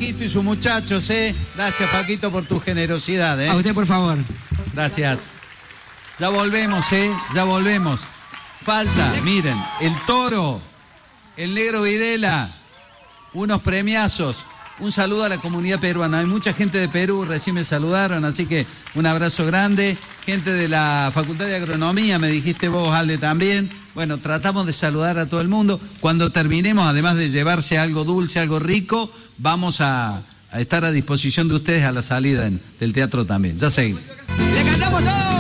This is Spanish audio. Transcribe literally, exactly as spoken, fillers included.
Paquito y sus muchachos, ¿eh? Gracias, Paquito, por tu generosidad, ¿eh? A usted, por favor. Gracias. Ya volvemos, ¿eh? Ya volvemos. Falta, miren, el Toro, el Negro Videla, unos premiazos. Un saludo a la comunidad peruana. Hay mucha gente de Perú, recién me saludaron, así que un abrazo grande. Gente de la Facultad de Agronomía, me dijiste vos, Ale, también. Bueno, tratamos de saludar a todo el mundo. Cuando terminemos, además de llevarse algo dulce, algo rico, vamos a, a estar a disposición de ustedes a la salida en, del teatro también. Ya seguimos. ¡Le cantamos todos!